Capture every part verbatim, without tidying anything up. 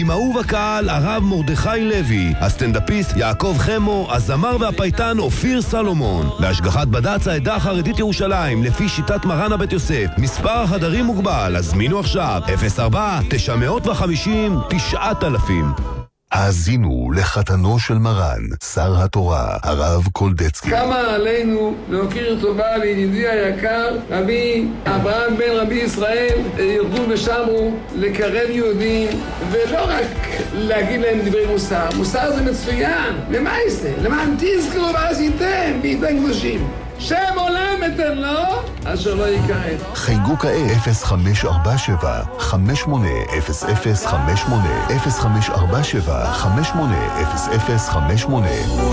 עם אהוב הקהל הרב מרדכי לוי, הסטנדאפיסט יעקב חמו, הזמר והפייטן אופיר סלומון. להשגחת בד"ץ העדה החרדית ירושלים לפי שיטת מרן הבית יוסף. מספר החדרים מוגבל, הזמינו עכשיו אפס ארבע תשע חמש אפס תשעת אלפים. האזינו לחתנו של מרן, שר התורה, הרב קולדצקי. כמה עלינו להוקיר טובה לידידי היקר, רבי אברהם בן רבי ישראל, ירדו ושמרו לקרב יהודים, ולא רק להגיד להם דברי מוסר. מוסר זה מצוין. למה זה? למען תזכרו ועשיתם בידי קדושים. שם עולם אתן לו, אשר לא יקראת. חייגו כעת אפס חמש ארבע שבע חמש שמונה אפס אפס חמש שמונה אפס חמש ארבע שבע חמש שמונה אפס אפס חמש שמונה.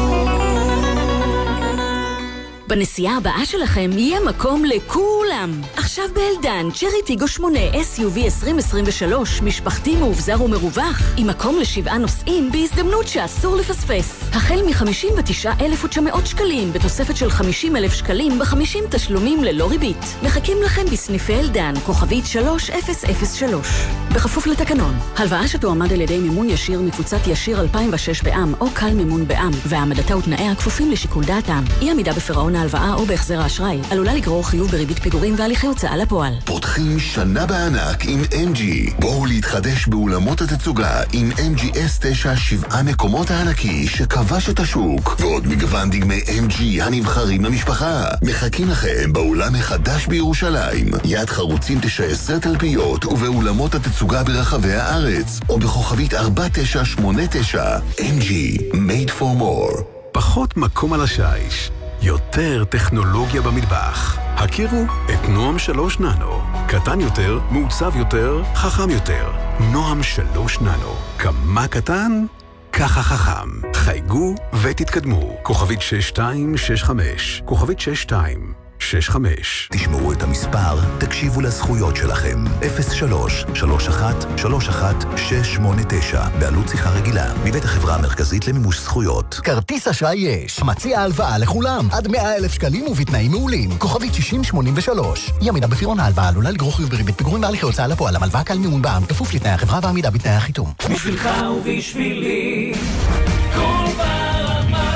בנסיעה הבאה שלכם יהיה מקום לכולם. עכשיו באלדן, צ'רי טיגו שמונה אס יו וי עשרים עשרים ושלוש, משפחתי מאובזר ומרווח, עם מקום לשבעה נוסעים בהזדמנות שאסור לפספס. החל מ-חמישים ותשעה אלף ותשע מאות שקלים, בתוספת של חמישים אלף שקלים ב-חמישים תשלומים ללא ריבית. מחכים לכם בסניפי אלדן, כוכבית שלוש אפס אפס שלוש. בכפוף לתקנון. הלוואה שתועמד על ידי מימון ישיר מקבוצת ישיר אלפיים ושש בע"מ או קל מימון בע"מ, והעמדתה ותנאיה כפופים לשיקול דעתם. אי עמידה בפירעון ההלוואה או בהחזר האשראי עלולה לגרור חיוב בריבית פיגורים והליכי הוצאה לפועל. פותחים שנה בענק עם אם ג'י. בואו להתחדש באולמות התצוגה עם אם ג'י אס תשע, שבעה מקומות הענקי שכבש את השוק, ועוד מגוון דגמי אם ג'י הנבחרים למשפחה. מחכים לכם באולם החדש בירושלים, יד חרוצים תשע עשרה תלפיות, ובאולמות התצוגה ברחבי הארץ, או בכוכבית ארבע תשע שמונה תשע. אם ג'י, made for more. פחות מקום על השיש, יותר טכנולוגיה במטבח. הכירו את נועם שלוש ננו. קטן יותר, מעוצב יותר, חכם יותר. נועם שלוש ננו. כמה קטן? ככה חכם. חייגו ותתקדמו. כוכבית שש שתיים שש חמש. כוכבית שש שתיים שש חמש. תשמעו את המספר, תקשיבו לזכויות שלכם. אפס שלוש שלוש אחת שלוש אחת שש שמונה תשע, בעלות שיחה רגילה, מבית החברה המרכזית למימוש זכויות. כרטיס אשראי יש, מציע הלוואה לכולם, עד מאה אלף שקלים ובתנאים מעולים. כוכבית שישים שמונים ושלוש. אי עמידה בפירעון ההלוואה עלולה לגרור חיוב בריבית פיגורים והליכי הוצאה לפועל. המלוואה קל מימון בע"מ, כפוף לתנאי החברה ועמידה בתנאי החיתום. בשבילך ובשבילי כל ברמה.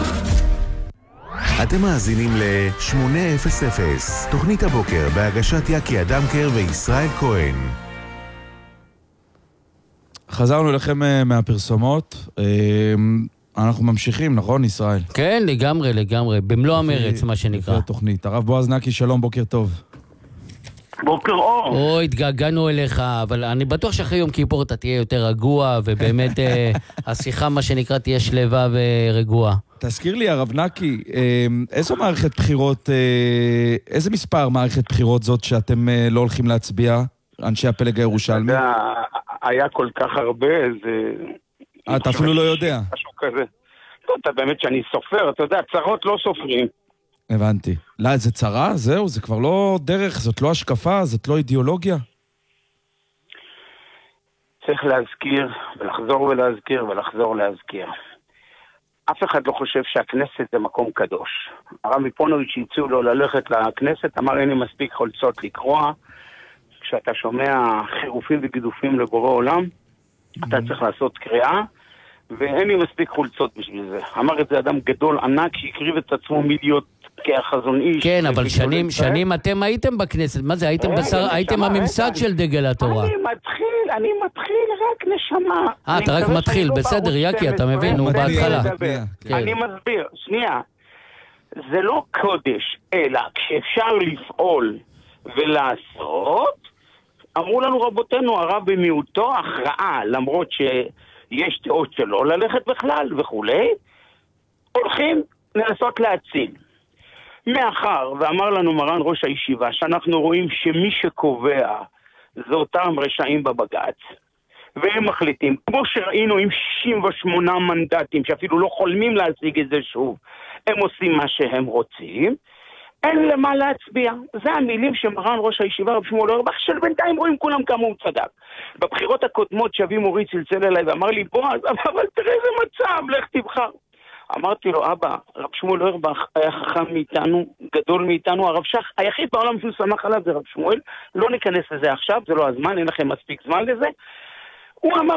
אתם מאזינים ל-שמונה אפס אפס, תוכנית הבוקר בהגשת יקי אדמקר וישראל כהן. חזרנו לכם מהפרסומות, אנחנו ממשיכים, נכון ישראל? כן, לגמרי, לגמרי, במלוא המרץ מה שנקרא. תוכנית. הרב בועז נקי, שלום, בוקר טוב. בוקר אור. אוי, התגעגענו אליך, אבל אני בטוח שאחרי יום כיפור אתה תהיה יותר רגוע, ובאמת השיחה מה שנקרא תהיה שלווה ורגועה. תזכיר לי, הרב נקי, איזו מערכת בחירות, איזה מספר מערכת בחירות זאת שאתם לא הולכים להצביע, אנשי הפלג הירושלמי? היה כל כך הרבה, זה... אתה אפילו לא יודע. משהו כזה. לא, אתה באמת שאני סופר, אתה יודע, צרות לא סופרים. הבנתי. לא, זה צרה? זהו, זה כבר לא דרך, זאת לא השקפה, זאת לא אידיאולוגיה? צריך להזכיר, ולחזור ולהזכיר, ולחזור להזכיר. אף אחד לא חושב שהכנסת זה מקום קדוש. הרב מפונוביץ' שהציעו לו ללכת לכנסת, אמר אין לי מספיק חולצות לקרוע. כשאתה שומע חירופים וגידופים לבורא עולם, אתה צריך לעשות קריאה, ואין לי מספיק חולצות בשביל זה. אמר את זה אדם גדול ענק שהקריב את עצמו מלהיות כחזון איש. כן, אבל שנים, שנים אתם הייתם בכנסת. מה זה? הייתם בשר, הייתם הממסד של דגל התורה. אני מתחיל, אני מתחיל רק נשמה. אה, אתה רק מתחיל, בסדר, יקי, אתה מבין, הוא בהתחלה. אני מסביר, שנייה. זה לא קודש, אלא כשאפשר לפעול ולעשות, אמרו לנו רבותינו, הרב במיעוטו הכרעה, למרות שיש תיאות שלו, ללכת בכלל וכולי, הולכים לנסות להציל. מאחר, ואמר לנו מרן ראש הישיבה, שאנחנו רואים שמי שקובע זה אותם רשעים בבג"ץ, והם מחליטים, כמו שראינו עם שישים ושמונה מנדטים, שאפילו לא חולמים להשיג את זה שוב, הם עושים מה שהם רוצים, אין למה להצביע. זה המילים שמרן ראש הישיבה רב שמואל אוירבך, של בינתיים רואים כולם כמה הוא צדק. בבחירות הקודמות שאבי מורי צלצל אליי ואמר לי, בועז, אבל תראה איזה מצב, לך תבחר. אמרתי לו, אבא, רב שמואל אוירבך היה חכם מאיתנו, גדול מאיתנו, הרב שך, היחיד בעולם שהוא שמח עליו זה רב שמואל, לא ניכנס לזה עכשיו, זה לא הזמן, אין לכם מספיק זמן לזה. הוא אמר